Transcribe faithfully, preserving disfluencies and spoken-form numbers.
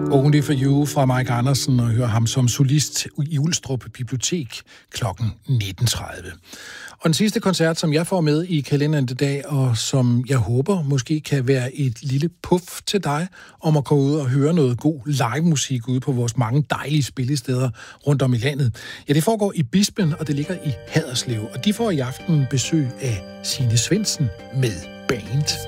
Only for You fra Mike Andersen, og høre ham som solist i Ulstrup Bibliotek klokken nitten tredive. Og den sidste koncert, som jeg får med i kalenderen i dag, og som jeg håber måske kan være et lille puff til dig, om at komme ud og høre noget god live-musik ude på vores mange dejlige spillesteder rundt om i landet. Ja, det foregår i Bispen, og det ligger i Haderslev, og de får i aften besøg af Signe Svendsen med band.